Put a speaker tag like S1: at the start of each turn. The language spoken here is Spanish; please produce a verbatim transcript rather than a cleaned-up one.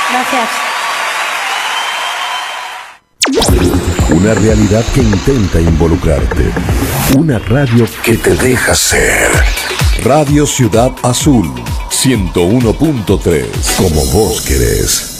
S1: Gracias.
S2: Una realidad que intenta involucrarte. Una radio que te deja ser. Radio Ciudad Azul, ciento uno punto tres. Como vos querés.